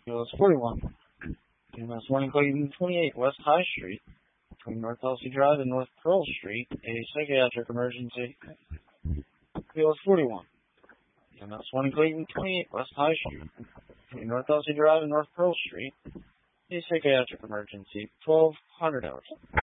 POS 41. EMS 1 in Clayton, 28 West High Street, between North Elsie Drive and North Pearl Street, a psychiatric emergency. POS 41. EMS 1 in Clayton, 28 West High Street, between North Elsie Drive and North Pearl Street, a psychiatric emergency. 1200 hours.